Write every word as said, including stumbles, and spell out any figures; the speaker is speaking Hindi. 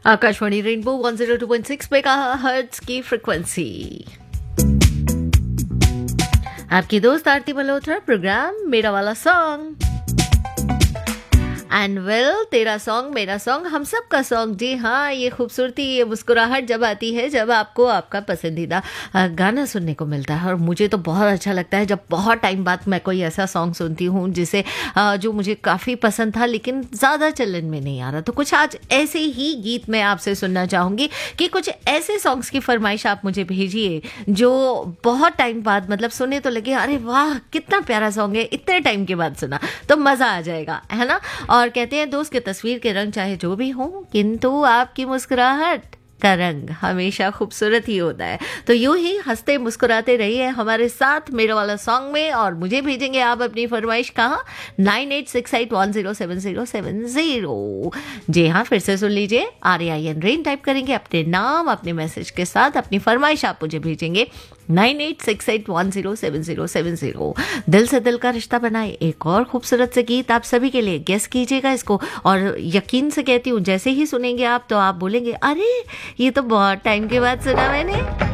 Akashvani rainbow one zero two point six megahertz की फ्रिक्वेंसी। आपकी दोस्त आरती मल्होत्रा, प्रोग्राम मेरा वाला सॉन्ग। एंड वेल, तेरा सॉन्ग मेरा सॉन्ग हम सब का सॉन्ग। जी हाँ, ये खूबसूरती, ये मुस्कुराहट जब आती है जब आपको आपका पसंदीदा गाना सुनने को मिलता है। और मुझे तो बहुत अच्छा लगता है जब बहुत टाइम बाद मैं कोई ऐसा सॉन्ग सुनती हूँ जिसे जो मुझे काफ़ी पसंद था लेकिन ज़्यादा चलन में नहीं आ रहा। तो कुछ आज ऐसे ही गीत मैं आपसे सुनना चाहूँगी कि कुछ ऐसे सॉन्ग्स की फरमाइश आप मुझे भेजिए जो बहुत टाइम बाद मतलब सुने तो लगे अरे वाह कितना प्यारा सॉन्ग है, इतने टाइम के बाद सुना तो मज़ा आ जाएगा, है ना। और कहते हैं दोस्त के तस्वीर के रंग चाहे जो भी हो, किंतु आपकी मुस्कुराहट का रंग हमेशा खूबसूरत ही होता है। तो यूं ही हंसते मुस्कुराते रहिए हमारे साथ मेरा वाला सॉन्ग में। और मुझे भेजेंगे आप अपनी फरमाइश कहाँ? Nine eight six eight one zero seven zero seven zero. जी हाँ, फिर से सुन लीजिए। R A I N rain type करेंगे, अपने नाम अपने मैसेज के साथ अपनी फरमाइश आप मुझे भेजेंगे nine eight six eight one zero seven zero seven zero. दिल से दिल का रिश्ता बनाए एक और खूबसूरत से गीत आप सभी के लिए। गेस कीजिएगा इसको और यकीन से कहती हूँ जैसे ही सुनेंगे आप तो आप बोलेंगे अरे ये तो बहुत टाइम के बाद सुना मैंने।